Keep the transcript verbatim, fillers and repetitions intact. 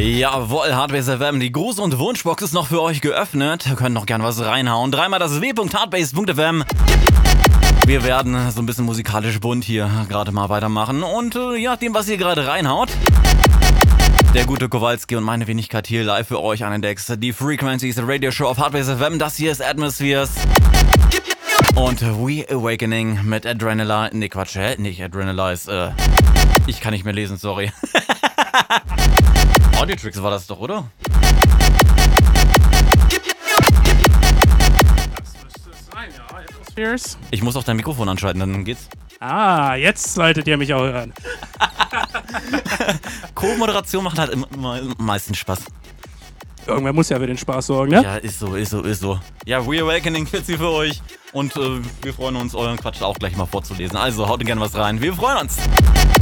Jawohl, Hardbase F M, die Gruß- und Wunschbox ist noch für euch geöffnet. Ihr könnt noch gern was reinhauen. Dreimal das w punkt hardbase punkt f m. Wir werden so ein bisschen musikalisch bunt hier gerade mal weitermachen. Und äh, je nachdem, was ihr gerade reinhaut, der gute Kowalski und meine Wenigkeit hier live für euch an den Decks. Die Frequencies Radio Show auf Hardbase F M. Das hier ist Atmospheres. Und We Awakening mit Adrenaline. Ne, Quatsch, hä? Nicht Adrenalize. Äh, ich kann nicht mehr lesen, sorry. Audiotricks war das doch, oder? Das müsste es sein, ja. Atmospheres. Ich muss auch dein Mikrofon anschalten, dann geht's. Ah, jetzt solltet ihr mich auch hören. Co-Moderation macht halt immer, immer am meisten Spaß. Irgendwer muss ja für den Spaß sorgen, ne? Ja, ist so, ist so, ist so. Ja, We Awakening wird sie für euch. Und äh, wir freuen uns, euren Quatsch auch gleich mal vorzulesen. Also haut gerne was rein. Wir freuen uns.